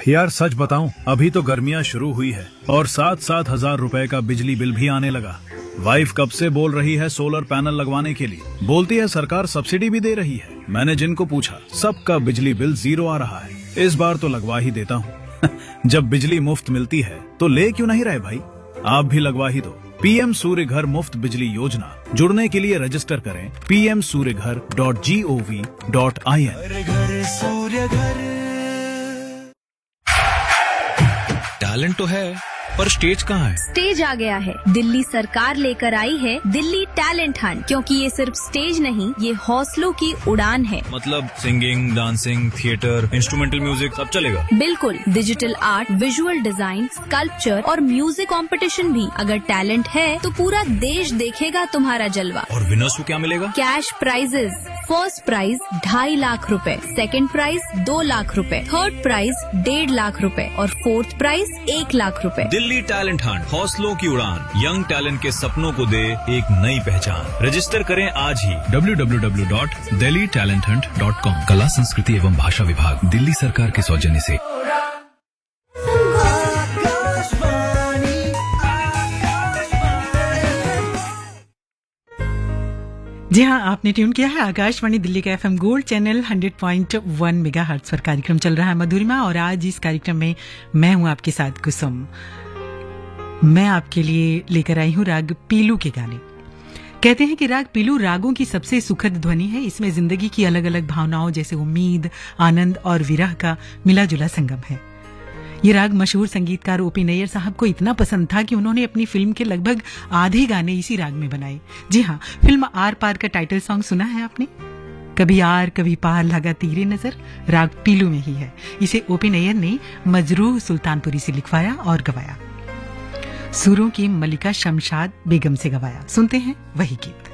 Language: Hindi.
यार सच बताऊं, अभी तो गर्मियां शुरू हुई है और 7-7 हजार रुपए का बिजली बिल भी आने लगा। वाइफ कब से बोल रही है सोलर पैनल लगवाने के लिए। बोलती है सरकार सब्सिडी भी दे रही है। मैंने जिनको पूछा सबका बिजली बिल 0 आ रहा है। इस बार तो लगवा ही देता हूँ। जब बिजली मुफ्त मिलती है तो ले क्यों नहीं रहे भाई, आप भी लगवा ही दो। पीएम सूर्य घर मुफ्त बिजली योजना, जुड़ने के लिए रजिस्टर करें pmsuryaghar.gov.in। टैलेंट तो है पर स्टेज कहाँ है? स्टेज आ गया है। दिल्ली सरकार लेकर आई है दिल्ली टैलेंट हंट, क्योंकि ये सिर्फ स्टेज नहीं, ये हौसलों की उड़ान है। मतलब singing, dancing, theatre, instrumental music सब चलेगा? बिल्कुल, digital art, visual design, sculpture और म्यूजिक कंपटीशन भी। अगर टैलेंट है तो पूरा देश देखेगा तुम्हारा जलवा। और विनर्स को क्या मिलेगा? Cash prices. First prize 2.5 lakh रुपए, सेकंड प्राइज 2 लाख रुपए, थर्ड प्राइज 1.5 लाख रुपए और फोर्थ प्राइज 1 लाख रुपए। दिल्ली टैलेंट हंट, हौसलों की उड़ान, यंग टैलेंट के सपनों को दे एक नई पहचान। रजिस्टर करें आज ही www.delhitalenthunt.com। कला, संस्कृति एवं भाषा विभाग, दिल्ली सरकार के सौजन्य से। जी हाँ, आपने ट्यून किया है आकाशवाणी दिल्ली का एफएम गोल्ड चैनल 100.1 मेगाहर्ट्ज पर। कार्यक्रम चल रहा है मधुरिमा और आज इस कार्यक्रम में मैं हूं आपके साथ कुसुम। मैं आपके लिए लेकर आई हूं राग पीलू के गाने। कहते हैं कि राग पीलू रागों की सबसे सुखद ध्वनि है। इसमें जिंदगी की अलग अलग भावनाओं जैसे उम्मीद, आनंद और विरह का मिला जुला संगम है। ये राग मशहूर संगीतकार ओपी नैयर साहब को इतना पसंद था कि उन्होंने अपनी फिल्म के लगभग आधे गाने इसी राग में बनाए। जी हाँ, फिल्म आर पार का टाइटल सॉन्ग सुना है आपने? कभी आर कभी पार लगा तीरे नजर, राग पीलू में ही है। इसे ओपी नैयर ने मजरूह सुल्तानपुरी से लिखवाया और गवाया। सुरों की मलिका शमशाद बेगम से गवाया। सुनते हैं वही गीत।